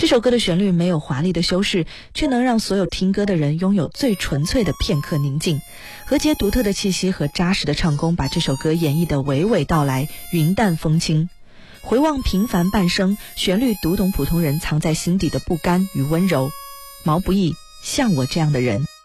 这首歌的旋律没有华丽的修饰，却能让所有听歌的人拥有最纯粹的片刻宁静。何洁独特的气息和扎实的唱功把这首歌演绎得娓娓道来，云淡风轻。回望平凡半生，旋律读懂普通人藏在心底的不甘与温柔。毛不易，像我这样的人。